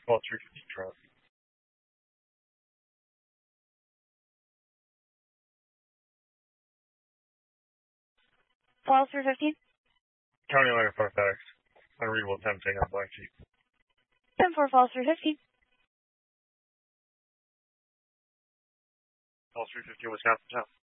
Fall 350 truck. Fall 315. County line of FedEx. Unreadable tempting on blank sheet. 10-4 Fall 315. Fall 315 Wisconsin town.